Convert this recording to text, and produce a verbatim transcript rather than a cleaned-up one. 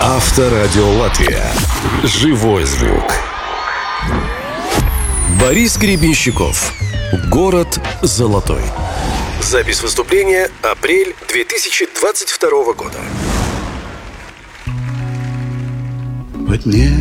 Авторадио Латвия. Живой звук. Борис Гребенщиков. Город золотой. Запись выступления апрель две тысячи двадцать второго года. Во тьме